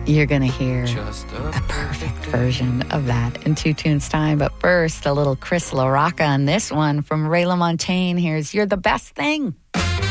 You're going to hear a perfect version of that in 2 tunes time. But first, a little Chris LaRocca on this one from Ray LaMontagne. Here's You're the Best Thing.